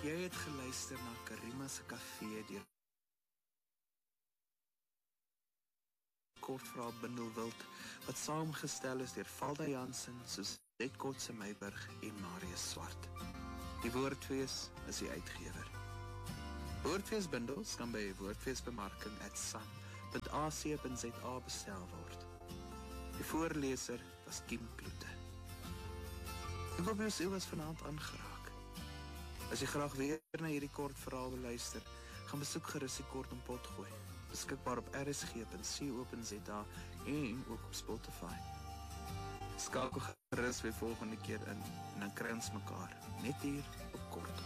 Jy het geluister na Karima se Café deur kortverhaal bundel Wild, wat saamgestel is deur Valda Jansen, Suzette Kotse Meiburg en Marius Swart. Die Woordfees is die uitgewer. Woordfeesbundels kan by woordfeesbemarking@san.ac.za bestel word. Die voorleser was Kim Kloete. Ek hoop jou siel was vanaand aangeraak. As jy graag weer na hierdie kort verhaal wil luister, gaan besoek gerus die Kort en Pot Gooi, beskikbaar op rsg.co.za en ook op Spotify. Skakel gerus weer volgende keer in, en dan kry ons mekaar, net hier op Kort.